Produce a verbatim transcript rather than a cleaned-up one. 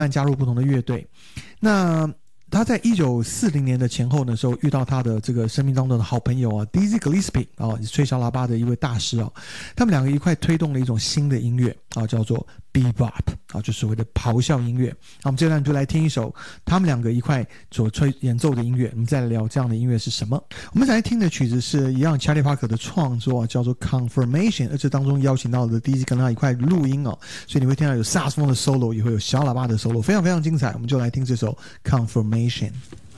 加入不同的乐队。那他在一九四零年的前后的时候，遇到他的这个生命当中的好朋友啊 Dizzy Gillespie 啊，吹小喇叭的一位大师啊，他们两个一块推动了一种新的音乐啊，叫做 Bebop 啊，就所谓的咆哮音乐。那我们这段就来听一首他们两个一块所吹演奏的音乐，我们再来聊这样的音乐是什么。我们来听的曲子是一样 Charlie Parker 的创作，叫做 Confirmation， 而且当中邀请到的 Dizzy 跟他一块录音哦，所以你会听到有萨克斯风的 solo， 也会有小喇叭的 solo， 非常非常精彩。我们就来听这首 Confirmation。